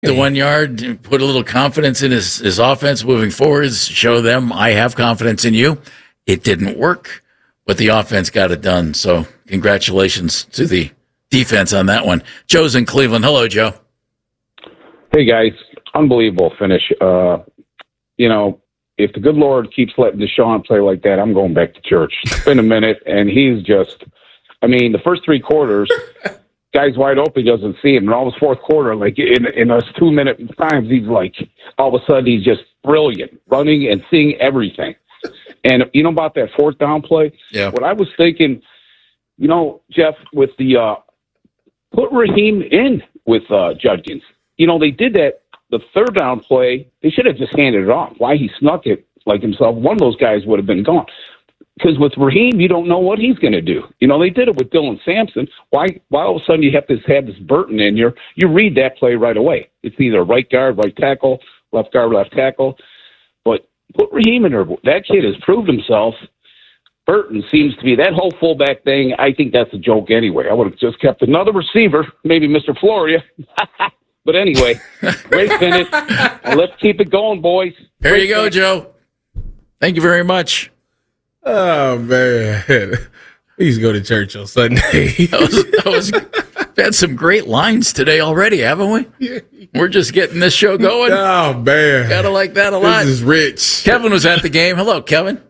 the 1 yard, put a little confidence in his offense moving forwards, show them I have confidence in you. It didn't work, but the offense got it done. So congratulations to the defense on that one. Joe's in Cleveland. Hello, Joe. Hey, guys. Unbelievable finish. If the good Lord keeps letting Deshaun play like that, I'm going back to church. It's been a minute, and he's just – the first three quarters, guy's wide open, he doesn't see him. And all this fourth quarter, like in those 2-minute times, he's like – all of a sudden he's just brilliant, running and seeing everything. And you know about that fourth down play? Yeah. What I was thinking, Jeff, with the put Raheem in with Judkins. They did that. The third down play, they should have just handed it off. Why he snuck it like himself, one of those guys would have been gone. Because with Raheem, you don't know what he's going to do. They did it with Dylan Sampson. Why all of a sudden you have this Burton in here? You read that play right away. It's either right guard, right tackle, left guard, left tackle. But put Raheem in there. That kid has proved himself. Burton seems to be that whole fullback thing. I think that's a joke anyway. I would have just kept another receiver, maybe Mr. Floria. But anyway, great finish. Let's keep it going, boys. There you go, Joe. Thank you very much. Oh, man. We used to go to church on Sunday. We've had some great lines today already, haven't we? Yeah. We're just getting this show going. Oh, man. Gotta like that a lot. This is rich. Kevin was at the game. Hello, Kevin.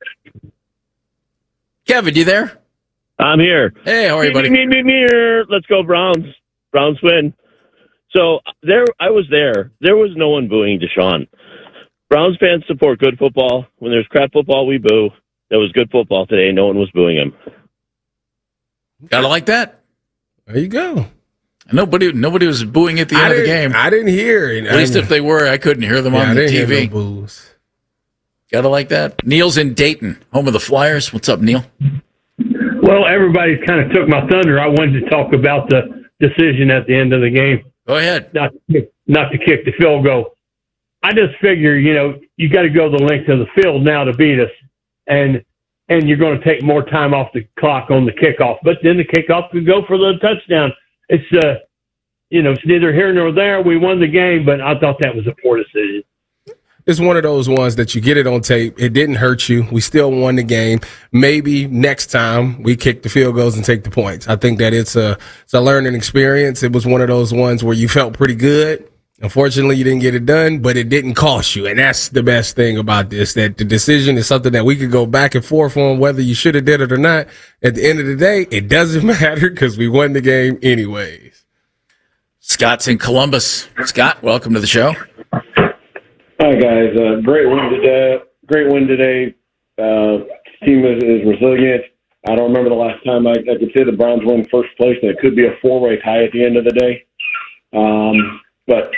Kevin, you there? I'm here. Hey, how are you, buddy? Let's go, Browns. Browns win. So I was there. There was no one booing Deshaun. Browns fans support good football. When there's crap football, we boo. There was good football today. No one was booing him. Gotta like that. There you go. Nobody was booing at the end of the game. I didn't hear it. At least if they were, I couldn't hear them on the TV. Hear no boos. Gotta like that. Neil's in Dayton, home of the Flyers. What's up, Neil? Well, everybody kind of took my thunder. I wanted to talk about the decision at the end of the game. Go ahead. Not to kick the field goal. I just figure, you got to go the length of the field now to beat us, and you're going to take more time off the clock on the kickoff. But then the kickoff could go for the touchdown. It's it's neither here nor there. We won the game, but I thought that was a poor decision. It's one of those ones that you get it on tape. It didn't hurt you. We still won the game. Maybe next time we kick the field goals and take the points. I think that it's a learning experience. It was one of those ones where you felt pretty good. Unfortunately, you didn't get it done, but it didn't cost you. And that's the best thing about this, that the decision is something that we could go back and forth on whether you should have did it or not. At the end of the day, it doesn't matter because we won the game anyways. Scott's in Columbus. Scott, welcome to the show. Hi, guys. Great win today. Team is resilient. I don't remember the last time I could say the Browns won first place, and it could be a four-way tie at the end of the day. But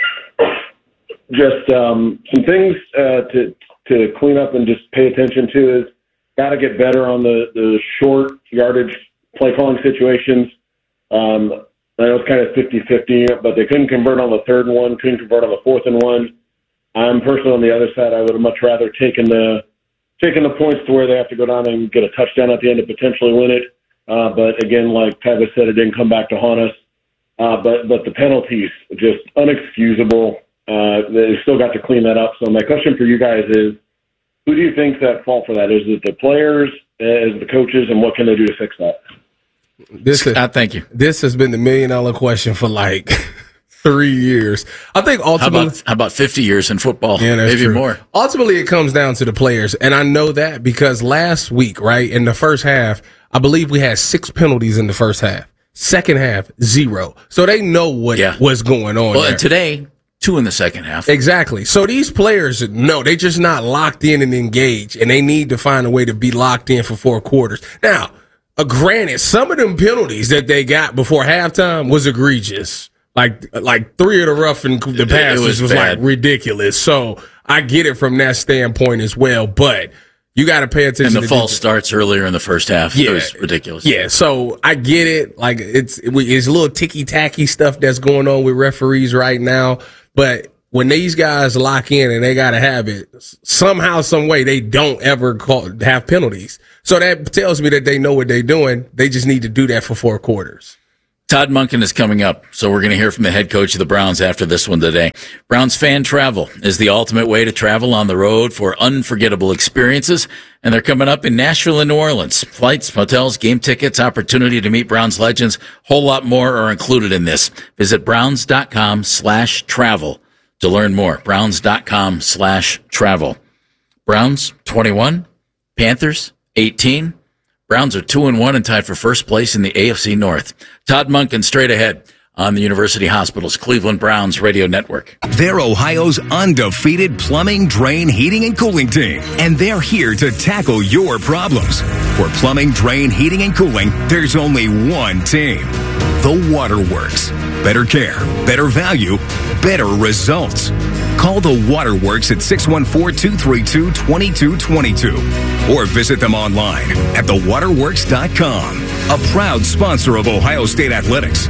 just some things to clean up and just pay attention to is got to get better on the short yardage play calling situations. I know it's kind of 50-50, but they couldn't convert on the third and one, couldn't convert on the fourth and one. I'm personally on the other side. I would have much rather taken the points to where they have to go down and get a touchdown at the end to potentially win it. But again, like Travis said, it didn't come back to haunt us. But the penalties, just unexcusable. They still got to clean that up. So my question for you guys is, who do you think's at fault for that? Is it the players? Is it the coaches? And what can they do to fix that? Thank you. This has been the $1 million question for like 3 years. I think ultimately, how about 50 years in football? Yeah, that's maybe true. more. Ultimately, it comes down to the players, and I know that because last week, right in the first half, I believe we had 6 penalties in the first half. Second half, 0. So they know what's going on. Well, and today, 2 in the second half. Exactly. So these players know they're just not locked in and engaged, and they need to find a way to be locked in for 4 quarters. Now, granted, some of them penalties that they got before halftime was egregious. Like 3 of the rough and the passes was like ridiculous. So I get it from that standpoint as well, but you got to pay attention. And the false starts earlier in the first half. Yeah, it was ridiculous. Yeah, so I get it. Like it's a little ticky tacky stuff that's going on with referees right now, but when these guys lock in and they got to have it somehow, some way, they don't ever have penalties. So that tells me that they know what they're doing. They just need to do that for 4 quarters. Todd Monken is coming up, so we're going to hear from the head coach of the Browns after this one today. Browns Fan Travel is the ultimate way to travel on the road for unforgettable experiences, and they're coming up in Nashville and New Orleans. Flights, hotels, game tickets, opportunity to meet Browns legends, whole lot more are included in this. Visit browns.com/travel to learn more. Browns.com/travel. Browns 21, Panthers 18. Browns are 2-1 and tied for first place in the AFC North. Todd Monken straight ahead on the University Hospital's Cleveland Browns radio network. They're Ohio's undefeated plumbing, drain, heating, and cooling team, and they're here to tackle your problems. For plumbing, drain, heating, and cooling, there's only one team. The Waterworks. Better care, better value, better results. Call the Waterworks at 614-232-2222 or visit them online at thewaterworks.com. A proud sponsor of Ohio State Athletics.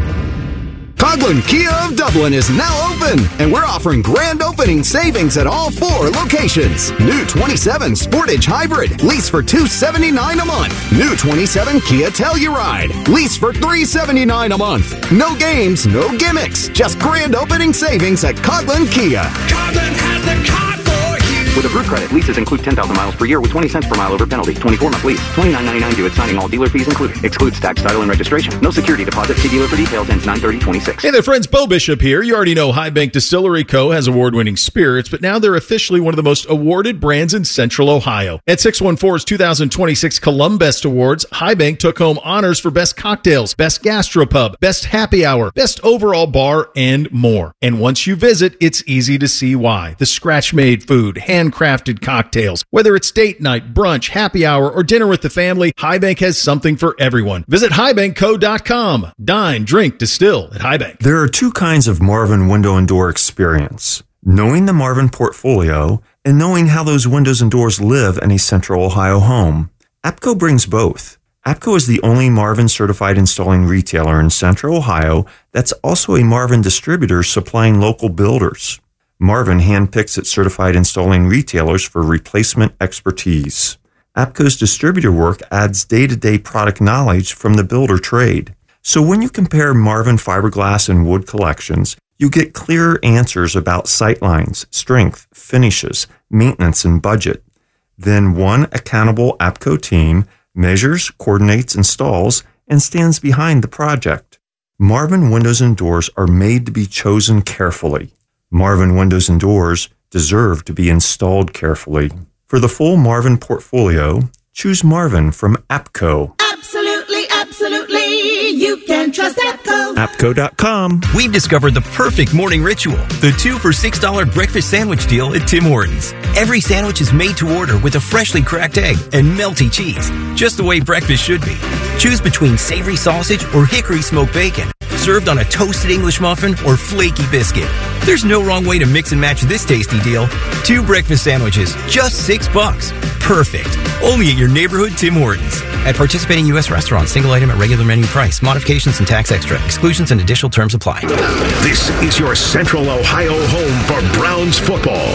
Coghlan Kia of Dublin is now open, and we're offering grand opening savings at all 4 locations. New 27 Sportage Hybrid, lease for $279 a month. New 27 Kia Telluride, lease for $379 a month. No games, no gimmicks, just grand opening savings at Coghlan Kia. Coghlan has the car for you. With approved credit, leases include 10,000 miles per year with 20 cents per mile over penalty. 24-month lease. $29.99 due at signing. All dealer fees included. Excludes tax, title, and registration. No security deposit. See dealer for details. Ends 9/30/26. Hey there, friends. Bo Bishop here. You already know High Bank Distillery Co. has award-winning spirits, but now they're officially one of the most awarded brands in Central Ohio. At 614's 2026 Columbest Awards, High Bank took home honors for Best Cocktails, Best Gastropub, Best Happy Hour, Best Overall Bar, and more. And once you visit, it's easy to see why. The scratch-made food, handcrafted cocktails. Whether it's date night, brunch, happy hour, or dinner with the family, High Bank has something for everyone. Visit highbankco.com. Dine, drink, distill at High Bank. There are 2 kinds of Marvin window and door experience. Knowing the Marvin portfolio and knowing how those windows and doors live in a Central Ohio home. APCO brings both. APCO is the only Marvin certified installing retailer in Central Ohio that's also a Marvin distributor supplying local builders. Marvin handpicks its certified installing retailers for replacement expertise. APCO's distributor work adds day-to-day product knowledge from the builder trade. So when you compare Marvin fiberglass and wood collections, you get clearer answers about sightlines, strength, finishes, maintenance, and budget. Then one accountable APCO team measures, coordinates, installs, and stands behind the project. Marvin windows and doors are made to be chosen carefully. Marvin windows and doors deserve to be installed carefully. For the full Marvin portfolio, choose Marvin from APCO. Absolutely, absolutely. You can trust APCO. APCO.com. We've discovered the perfect morning ritual. The 2 for $6 breakfast sandwich deal at Tim Hortons. Every sandwich is made to order with a freshly cracked egg and melty cheese. Just the way breakfast should be. Choose between savory sausage or hickory smoked bacon. Served on a toasted English muffin or flaky biscuit. There's no wrong way to mix and match this tasty deal. 2 breakfast sandwiches, just $6. Perfect. Only at your neighborhood Tim Hortons. At participating U.S. restaurants, single item at regular menu price. Modifications and tax extra. Exclusions and additional terms apply. This is your Central Ohio home for Browns football.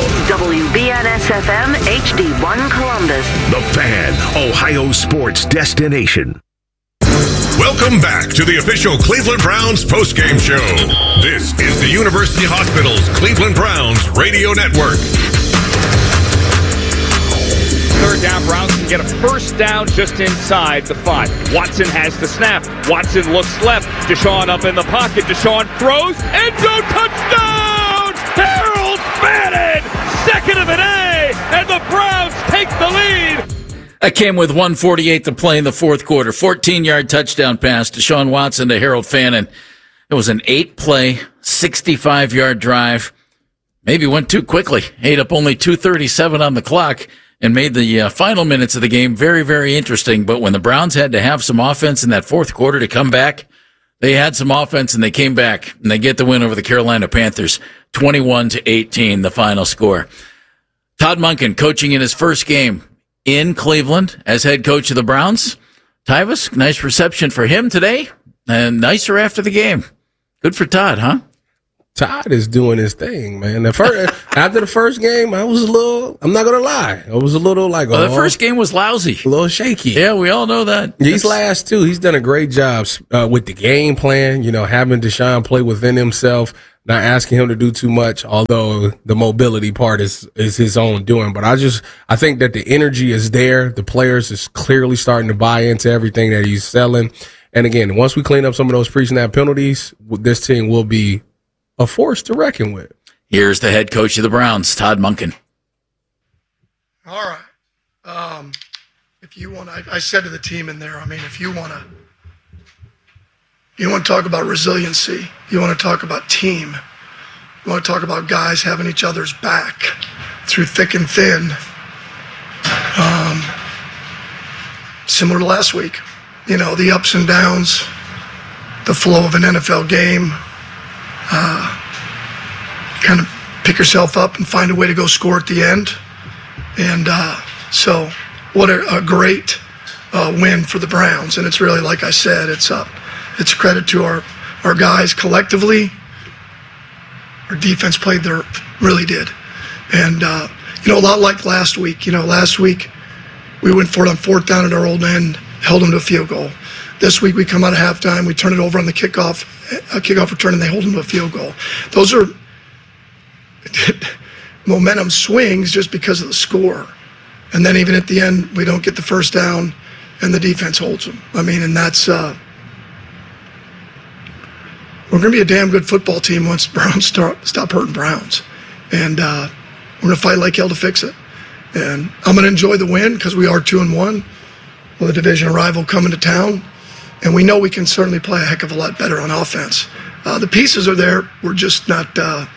WBNS-FM HD1 Columbus. The Fan, Ohio sports destination. Welcome back to the official Cleveland Browns postgame show. This is the University Hospital's Cleveland Browns radio network. Third down, Browns can get a first down just inside the 5. Watson has the snap. Watson looks left. Deshaun up in the pocket. Deshaun throws. End zone touchdown! Harold Bannon! Second of an A, and the Browns take the lead. That came with 1:48 to play in the fourth quarter. 14-yard touchdown pass to Deshaun Watson to Harold Fannin. It was an 8-play, 65-yard drive. Maybe went too quickly. Ate up only 2:37 on the clock and made the final minutes of the game very, very interesting. But when the Browns had to have some offense in that fourth quarter to come back, they had some offense and they came back and they get the win over the Carolina Panthers. 21-18, the final score. Todd Monken coaching in his first game in Cleveland as head coach of the Browns. Tyvus, nice reception for him today and nicer after the game. Good for Todd, huh? Todd is doing his thing, man. After the first game, I'm not going to lie. I was a little like, the first game was lousy. A little shaky. Yeah, we all know that. These last two, he's done a great job with the game plan, having Deshaun play within himself, not asking him to do too much, although the mobility part is his own doing. But I think that the energy is there. The players is clearly starting to buy into everything that he's selling. And again, once we clean up some of those pre-snap penalties, this team will be a force to reckon with. Here's the head coach of the Browns, Todd Monken. All right. If you want, I said to the team in there, if you want to talk about resiliency, you want to talk about team, you want to talk about guys having each other's back through thick and thin, similar to last week, the ups and downs, the flow of an NFL game, kind of pick yourself up and find a way to go score at the end. And so what a great win for the Browns. And it's really, like I said, it's a credit to our guys collectively. Our defense really did. And, a lot like last week. Last week we went for it on fourth down at our old end, held them to a field goal. This week we come out of halftime, we turn it over on the kickoff return, and they hold them to a field goal. Those are momentum swings just because of the score. And then even at the end, we don't get the first down, and the defense holds them. And that's we're going to be a damn good football team once Browns stop hurting Browns. And we're going to fight like hell to fix it. And I'm going to enjoy the win because we are 2-1 with a division rival coming to town. And we know we can certainly play a heck of a lot better on offense. The pieces are there. We're just not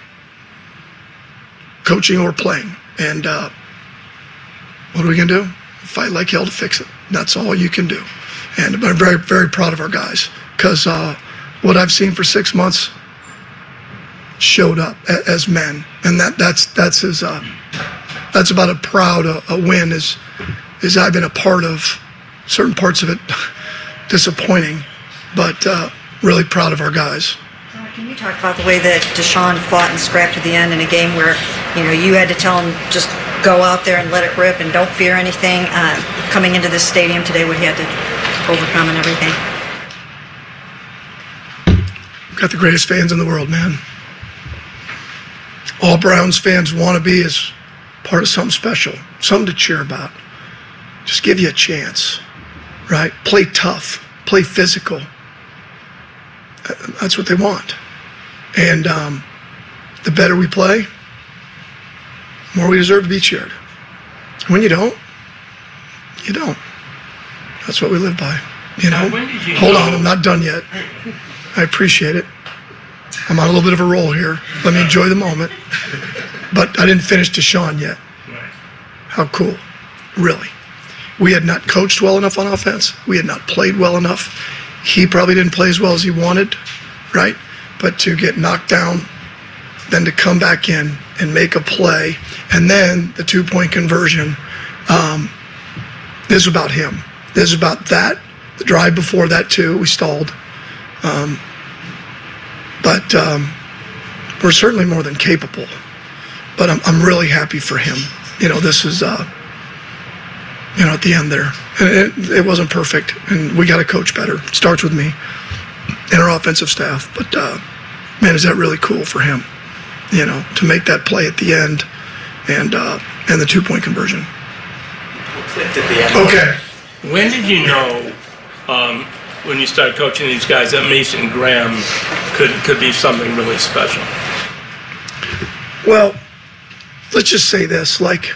coaching or playing. And what are we going to do? Fight like hell to fix it. That's all you can do. And I'm very, very proud of our guys because what I've seen for 6 months showed up as men. And that's about as proud a win as I've been a part of. Certain parts of it disappointing, but really proud of our guys. Can you talk about the way that Deshaun fought and scrapped to the end in a game where, you had to tell him just go out there and let it rip and don't fear anything, coming into this stadium today, what he had to overcome and everything? We've got the greatest fans in the world, man. All Browns fans want to be is part of something special, something to cheer about. Just give you a chance, right? Play tough, play physical. That's what they want. And the better we play, the more we deserve to be cheered. When you don't, you don't. That's what we live by. Hold on, I'm not done yet. I appreciate it. I'm on a little bit of a roll here. Let me enjoy the moment. But I didn't finish Deshaun yet. How cool. Really. We had not coached well enough on offense. We had not played well enough. He probably didn't play as well as he wanted, right? But to get knocked down, then to come back in and make a play, and then the 2-point conversion, this is about him. This is about that. The drive before that, too, we stalled. But we're certainly more than capable. But I'm really happy for him. This is, at the end there. And it wasn't perfect, and we got to coach better. It starts with me and our offensive staff. But, man, is that really cool for him, to make that play at the end and the 2-point conversion. Okay. When did you know, when you started coaching these guys, that Mason Graham could be something really special? Well, let's just say this,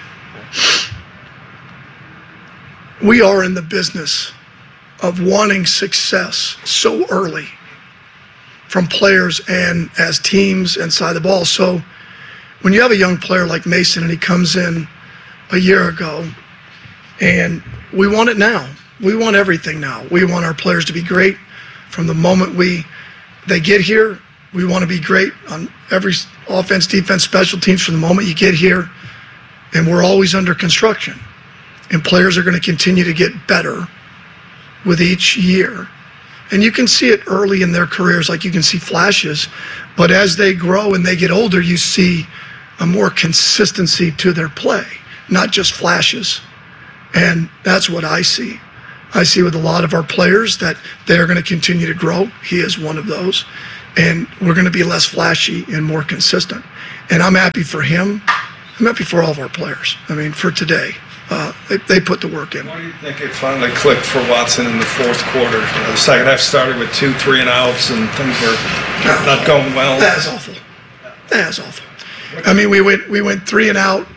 we are in the business of wanting success so early from players and as teams inside the ball. So when you have a young player like Mason and he comes in a year ago, and we want it now. We want everything now. We want our players to be great from the moment they get here. We want to be great on every offense, defense, special teams from the moment you get here. And we're always under construction. And players are going to continue to get better with each year. And you can see it early in their careers, like you can see flashes. But as they grow and they get older, you see a more consistency to their play, not just flashes. And that's what I see. I see with a lot of our players that they're going to continue to grow. He is one of those. And we're going to be less flashy and more consistent. And I'm happy for him. I'm happy for all of our players. I mean, for today. They put the work in. Why do you think it finally clicked for Watson in the fourth quarter? The second half started with 2 3-and-outs, and things were not going well. That is awful. That is awful. I mean, we went 3-and-out,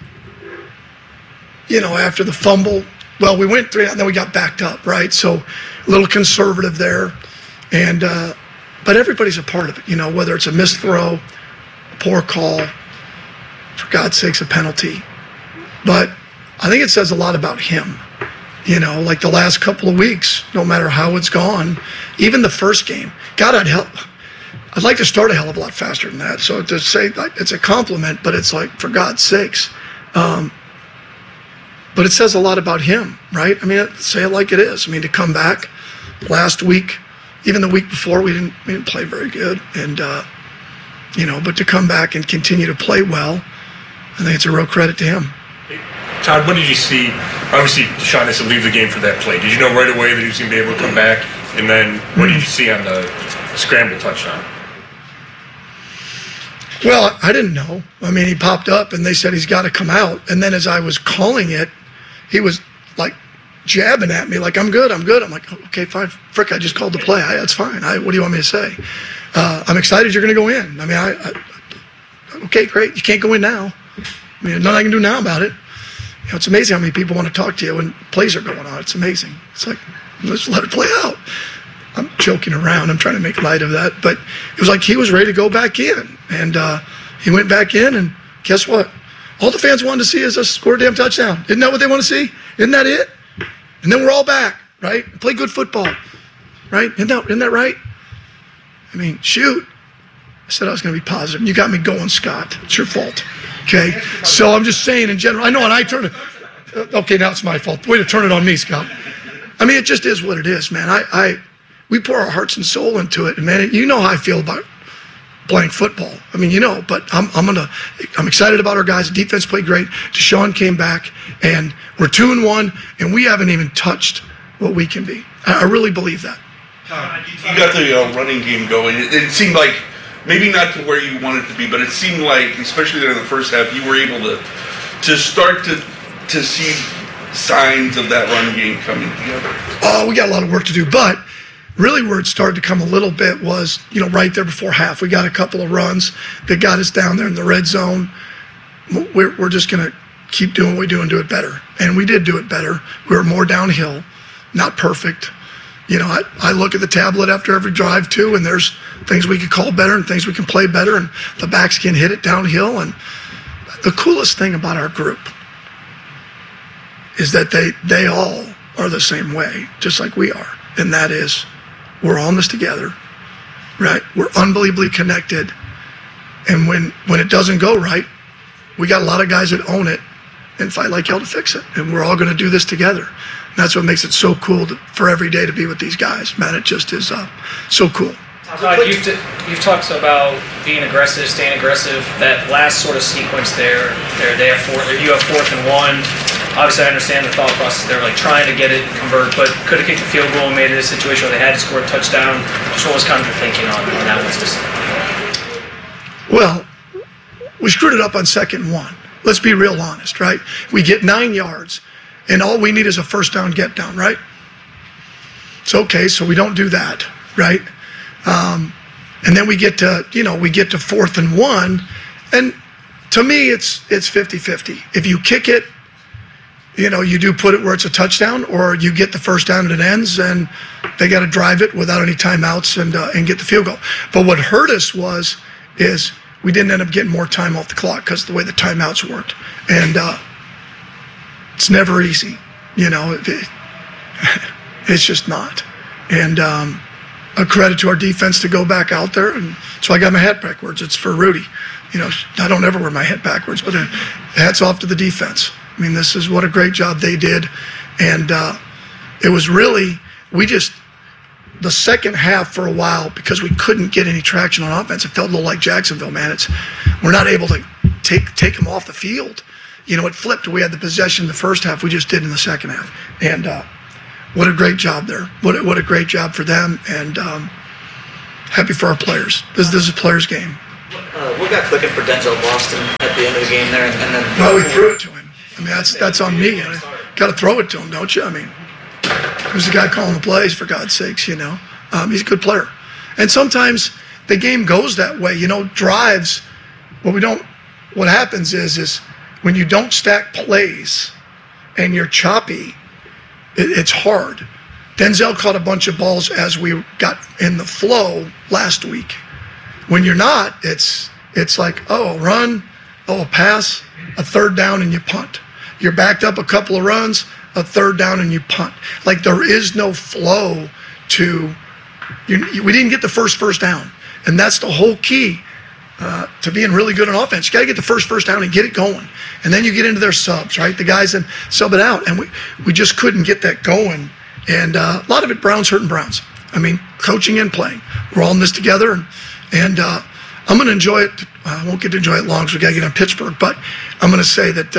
after the fumble. Well, we went 3-and-out, and then we got backed up, right? So a little conservative there. And but everybody's a part of it, whether it's a missed throw, a poor call, for God's sakes, a penalty. But I think it says a lot about him. Like the last couple of weeks, no matter how it's gone, even the first game. God, I'd like to start a hell of a lot faster than that. So to say it's a compliment, but it's like, for God's sakes. But it says a lot about him, right? I mean, say it like it is. I mean, to come back last week, even the week before, we didn't play very good. And, but to come back and continue to play well, I think it's a real credit to him. Todd, what did you see? Obviously, Deshaun has to leave the game for that play. Did you know right away that he was going to be able to come back? And then what did you see on the scramble touchdown? Well, I didn't know. I mean, he popped up and they said he's got to come out. And then as I was calling it, he was like jabbing at me like, I'm good. I'm like, okay, fine. Frick, I just called the play. That's fine. What do you want me to say? I'm excited you're going to go in. I mean, okay, great. You can't go in now. I mean, nothing I can do now about it. It's amazing how many people want to talk to you when plays are going on. It's amazing. It's like, let's let it play out. I'm joking around. I'm trying to make light of that. But it was like he was ready to go back in. And he went back in, and guess what? All the fans wanted to see is us score a damn touchdown. Isn't that what they want to see? Isn't that it? And then we're all back, right? Play good football, right? Isn't that right? I mean, shoot. I said I was going to be positive. You got me going, Scott. It's your fault. Okay? So I'm just saying in general. I know, and I turned it. Okay, now it's my fault. Way to turn it on me, Scott. I mean, it just is what it is, man. We pour our hearts and soul into it. And, man, you know how I feel about playing football. I mean, but I'm excited about our guys. The defense played great. Deshaun came back, and we're 2-1, and we haven't even touched what we can be. I really believe that. You got the running game going. It seemed like, maybe not to where you wanted to be, but it seemed like, especially there in the first half, you were able to start to see signs of that run game coming together. Oh, we got a lot of work to do, but really where it started to come a little bit was, right there before half. We got a couple of runs that got us down there in the red zone. We're just going to keep doing what we do and do it better. And we did do it better. We were more downhill, not perfect. I look at the tablet after every drive too, and there's things we could call better and things we can play better, and the backs can hit it downhill. And the coolest thing about our group is that they all are the same way, just like we are. And that is, we're all in this together, right? We're unbelievably connected. And when it doesn't go right, we got a lot of guys that own it and fight like hell to fix it. And we're all going to do this together. And that's what makes it so cool for every day to be with these guys. Man, it just is so cool. Todd, you've talked about being aggressive, staying aggressive. That last sort of sequence there, you have 4th and 1. Obviously, I understand the thought process. They're like trying to get it convert, but could have kicked a field goal and made it a situation where they had to score a touchdown. Just what was kind of the thinking on that one specifically? Well, we screwed it up on 2nd and 1. Let's be real honest, right? We get 9 yards, and all we need is a first down, get down, right? It's okay, so we don't do that, right? And then we get to 4th and 1, and to me, it's 50-50. If you kick it, you do put it where it's a touchdown, or you get the first down and it ends, and they got to drive it without any timeouts and get the field goal. But what hurt us is we didn't end up getting more time off the clock because of the way the timeouts worked, and it's never easy, it's just not. And a credit to our defense to go back out there, and so I got my hat backwards. It's for Rudy. I don't ever wear my hat backwards, but hats off to the defense. I mean, this is what a great job they did. And it was really, we just the second half for a while, because we couldn't get any traction on offense, it felt a little like Jacksonville, man. We're not able to take them off the field. It flipped. We had the possession in the first half. We just did in the second half. And what a great job there. What a great job for them. And happy for our players. This is a players' game. What got clicking for Denzel Boston at the end of the game there? And then well, we threw it to him. I mean, that's on me. Got to throw it to him, don't you? I mean, who's the guy calling the plays, for God's sakes, He's a good player. And sometimes the game goes that way. Drives, what happens is when you don't stack plays and you're choppy, it's hard. Denzel caught a bunch of balls as we got in the flow last week. When you're not, it's like, a run, a pass, a third down, and you punt. You're backed up a couple of runs, a third down, and you punt. Like, there is no flow to we didn't get the first down. And that's the whole key to being really good on offense. You got to get the first down and get it going. And then you get into their subs, right? The guys that sub it out. And we just couldn't get that going. And a lot of it, Browns hurting Browns. I mean, coaching and playing. We're all in this together. And I'm going to enjoy it. I won't get to enjoy it long because we got to get on Pittsburgh. But I'm going to say that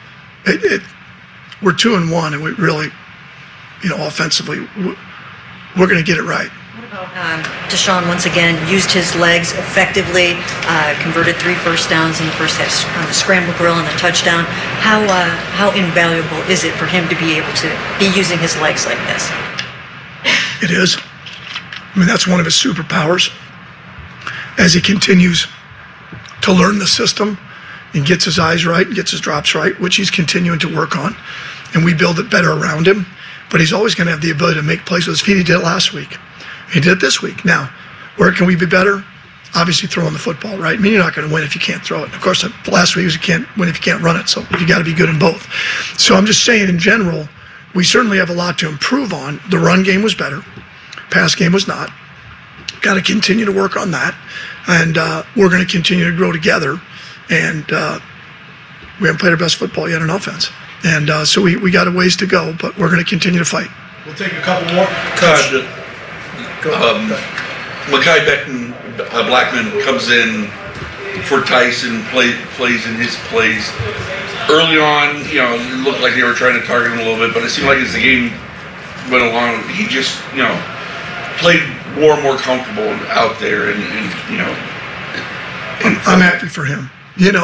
we're 2-1, and we really, offensively, we're going to get it right. Deshaun once again used his legs effectively, converted 3 first downs in the first half on the scramble drill and a touchdown. How invaluable is it for him to be able to be using his legs like this? It is. I mean, that's one of his superpowers. As he continues to learn the system and gets his eyes right and gets his drops right, which he's continuing to work on, and we build it better around him. But he's always going to have the ability to make plays with his feet. He did it last week. He did it this week. Now, where can we be better? Obviously throwing the football, right? I mean, you're not going to win if you can't throw it. And of course, last week was you can't win if you can't run it. So you got to be good in both. So I'm just saying, in general, we certainly have a lot to improve on. The run game was better. Pass game was not. Got to continue to work on that. And we're going to continue to grow together. And we haven't played our best football yet on offense. And so we got a ways to go, but we're going to continue to fight. We'll take a couple more. Mekhi Blackman comes in for Tyson, plays in his plays. Early on, it looked like they were trying to target him a little bit, but it seemed like as the game went along, he just, played more and more comfortable out there. And I'm happy for him. You're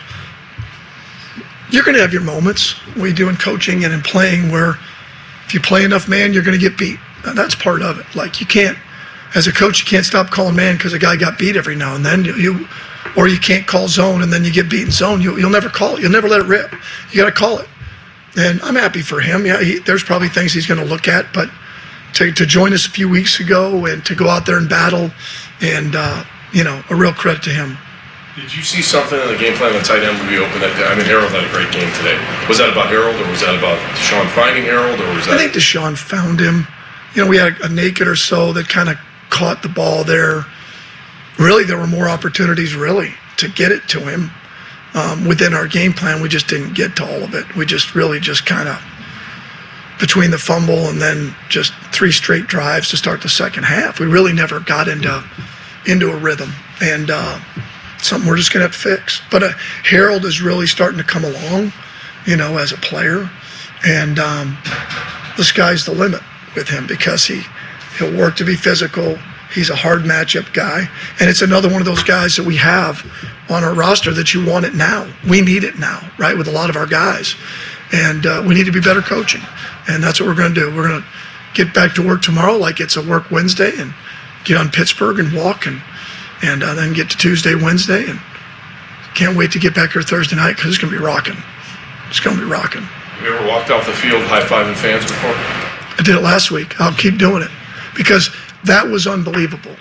going to have your moments, we do in coaching and in playing, where if you play enough man, you're going to get beat. That's part of it. Like, you can't, as a coach, you can't stop calling man because a guy got beat every now and then. Or you can't call zone and then you get beaten zone. You'll never call it. You'll never let it rip. You got to call it. And I'm happy for him. Yeah, there's probably things he's going to look at, but to join us a few weeks ago and to go out there and battle, and a real credit to him. Did you see something in the game plan when tight end would be open that day? I mean, Harold had a great game today. Was that about Harold, or was that about Deshaun finding Harold, or was that? I think Deshaun found him. We had a naked or so that kind of caught the ball there. Really, there were more opportunities, really, to get it to him within our game plan. We just didn't get to all of it. We just kind of, between the fumble and then just 3 straight drives to start the second half, we really never got into a rhythm. And something we're just going to have to fix. But Harold is really starting to come along, as a player. And the sky's the limit with him, because he'll work to be physical. He's a hard matchup guy. And it's another one of those guys that we have on our roster that you want it now. We need it now, right, with a lot of our guys. And we need to be better coaching. And that's what we're going to do. We're going to get back to work tomorrow like it's a work Wednesday, and get on Pittsburgh and walk, and then get to Tuesday, Wednesday, and can't wait to get back here Thursday night, because it's going to be rocking. It's going to be rocking. Have you ever walked off the field high-fiving fans before? I did it last week. I'll keep doing it, because that was unbelievable.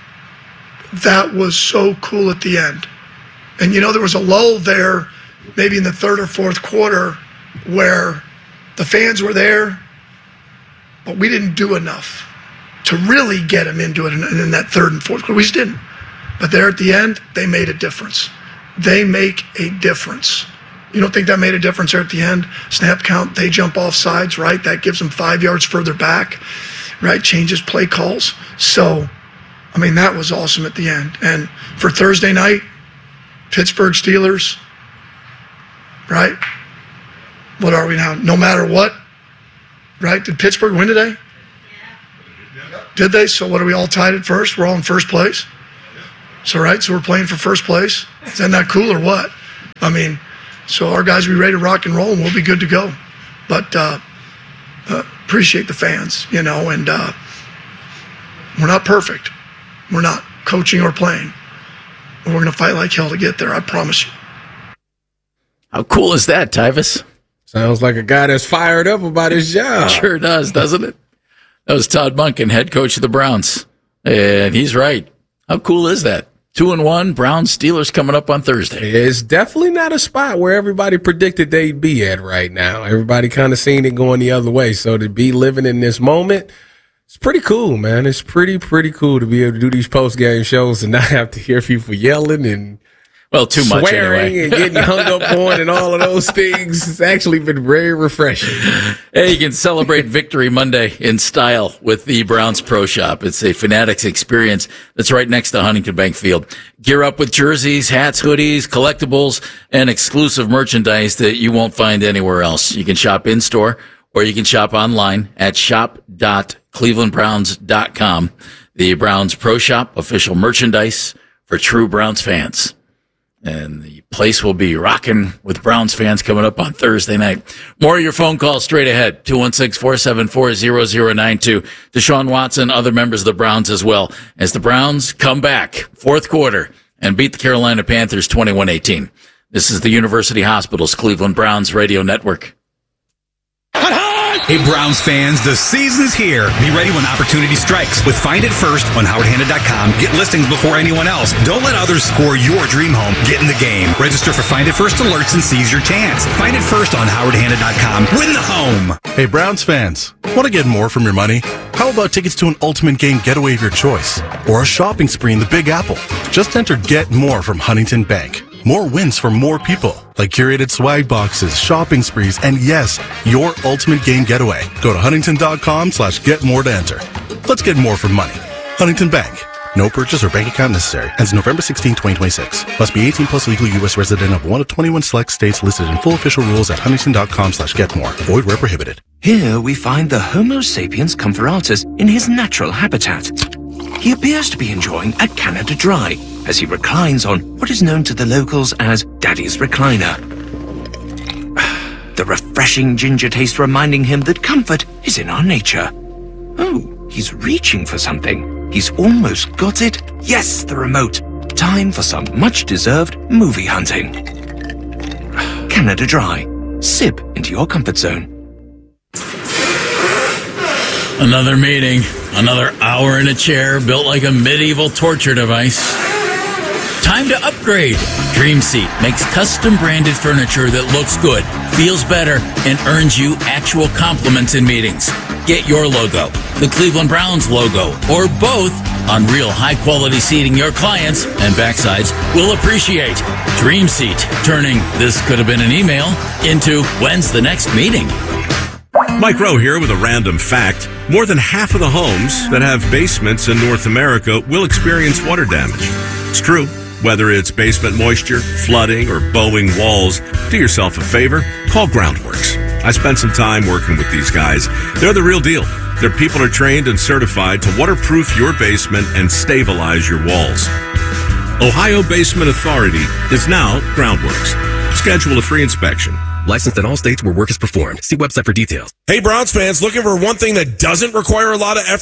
That was so cool at the end. And there was a lull there, maybe in the third or fourth quarter, where the fans were there, but we didn't do enough to really get them into it in that third and fourth quarter. We just didn't. But there at the end, they made a difference. They make a difference. You don't think that made a difference there at the end? Snap count, they jump off sides, right? That gives them 5 yards further back. right? Changes play calls. So, I mean, that was awesome at the end. And for Thursday night, Pittsburgh Steelers, right? What are we now? No matter what, right? Did Pittsburgh win today? Did they? So what, are we all tied at first? We're all in first place? So, right, so we're playing for first place. Isn't that cool or what? I mean, so our guys will be ready to rock and roll, and we'll be good to go. But appreciate the fans, and we're not perfect. We're not coaching or playing. But we're going to fight like hell to get there, I promise you. How cool is that, Tyvis? Sounds like a guy that's fired up about his job. Sure does, doesn't it? That was Todd Monken, head coach of the Browns. And he's right. How cool is that? 2-1, Browns, Steelers coming up on Thursday. It's definitely not a spot where everybody predicted they'd be at right now. Everybody kind of seen it going the other way. So to be living in this moment, it's pretty cool, man. It's pretty cool to be able to do these post-game shows and not have to hear people yelling and too much swearing anyway. and getting hung up on and all of those things. It's actually been very refreshing. Hey, you can celebrate Victory Monday in style with the Browns Pro Shop. It's a Fanatics experience that's right next to Huntington Bank Field. Gear up with jerseys, hats, hoodies, collectibles, and exclusive merchandise that you won't find anywhere else. You can shop in-store or you can shop online at shop.clevelandbrowns.com. The Browns Pro Shop, official merchandise for true Browns fans. And the place will be rocking with Browns fans coming up on Thursday night. More of your phone calls straight ahead. 216-474-0092. Deshaun Watson, other members of the Browns as well, as the Browns come back fourth quarter and beat the Carolina Panthers 21-18. This is the University Hospitals Cleveland Browns Radio Network. Hey, Browns fans, the season's here. Be ready when opportunity strikes. With Find It First on HowardHanna.com, get listings before anyone else. Don't let others score your dream home. Get in the game. Register for Find It First alerts and seize your chance. Find It First on HowardHanna.com. Win the home. Hey, Browns fans, want to get more from your money? How about tickets to an ultimate game getaway of your choice? Or a shopping spree in the Big Apple? Just enter Get More from Huntington Bank. More wins for more people, like curated swag boxes, shopping sprees, and yes, your ultimate game getaway. Go to huntington.com/getmore to enter. Let's get more for money. Huntington Bank. No purchase or bank account necessary. Ends November 16, 2026. Must be 18 plus, legal U.S. resident of one of 21 select states listed in full official rules at huntington.com/getmore. Void where prohibited. Here we find the Homo sapiens conferratus in his natural habitat. He appears to be enjoying a Canada Dry as he reclines on what is known to the locals as Daddy's Recliner. The refreshing ginger taste reminding him that comfort is in our nature. Oh, he's reaching for something. He's almost got it. Yes, the remote. Time for some much-deserved movie hunting. Canada Dry. Sip into your comfort zone. Another meeting, another hour in a chair built like a medieval torture device. Time to upgrade. Dream Seat makes custom branded furniture that looks good, feels better, and earns you actual compliments in meetings. Get your logo, the Cleveland Browns logo, or both on real high-quality seating your clients and backsides will appreciate. Dream Seat, turning "this could have been an email" into "when's the next meeting?" Mike Rowe here with a random fact. More than half of the homes that have basements in North America will experience water damage. It's true. Whether it's basement moisture, flooding, or bowing walls, do yourself a favor, call Groundworks. I spent some time working with these guys. They're the real deal. Their people are trained and certified to waterproof your basement and stabilize your walls. Ohio Basement Authority is now Groundworks. Schedule a free inspection. Licensed in all states where work is performed. See website for details. Hey, Browns fans, looking for one thing that doesn't require a lot of effort?